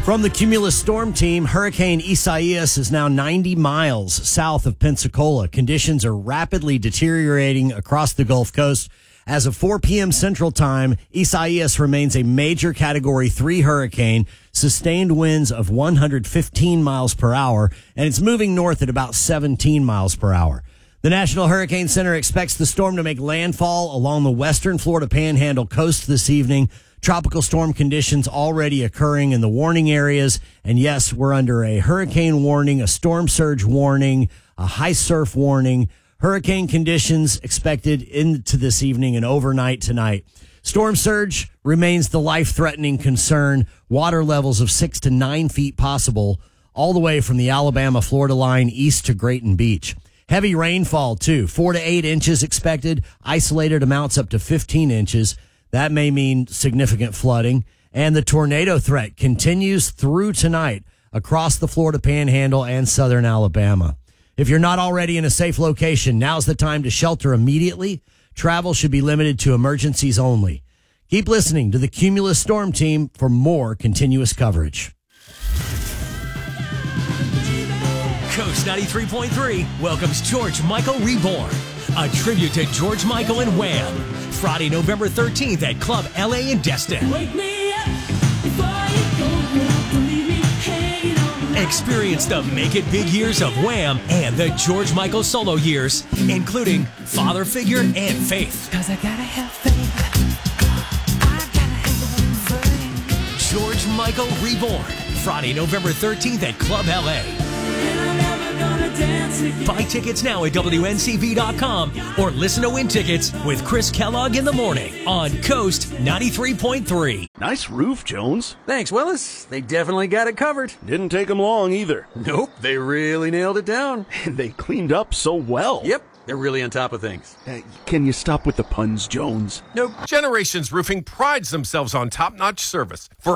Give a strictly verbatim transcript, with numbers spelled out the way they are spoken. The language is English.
From the Cumulus Storm Team, Hurricane Isaias is now ninety miles south of Pensacola. Conditions are rapidly deteriorating across the Gulf Coast. As of four p.m. Central Time, Isaias remains a major Category three hurricane, sustained winds of one hundred fifteen miles per hour, and it's moving north at about seventeen miles per hour. The National Hurricane Center expects the storm to make landfall along the western Florida Panhandle coast this evening. Tropical storm conditions already occurring in the warning areas. And yes, we're under a hurricane warning, a storm surge warning, a high surf warning. Hurricane conditions expected into this evening and overnight tonight. Storm surge remains the life-threatening concern. Water levels of six to nine feet possible all the way from the Alabama-Florida line east to Grayton Beach. Heavy rainfall, too. Four to eight inches expected. Isolated amounts up to fifteen inches. That may mean significant flooding. And the tornado threat continues through tonight across the Florida Panhandle and southern Alabama. If you're not already in a safe location, now's the time to shelter immediately. Travel should be limited to emergencies only. Keep listening to the Cumulus Storm Team for more continuous coverage. Coast ninety-three point three welcomes George Michael Reborn, a tribute to George Michael and Wham! Friday, November thirteenth at Club L A in Destin. Wake me up before you go, don't leave me hanging on. Experience the Make It Big years of Wham! And the George Michael solo years, including Father Figure and Faith. Cause I gotta have faith. I gotta have faith. George Michael Reborn, Friday, November thirteenth at Club L A. And I'm never gonna dance again. Buy tickets now at W N C V dot com or listen to win tickets with Chris Kellogg in the morning on Coast ninety-three point three. Nice roof, Jones. Thanks, Willis. They definitely got it covered. Didn't take them long either. Nope, they really nailed it down. And they cleaned up so well. Yep, they're really on top of things. Uh, can you stop with the puns, Jones? Nope. Generations Roofing prides themselves on top-notch service. For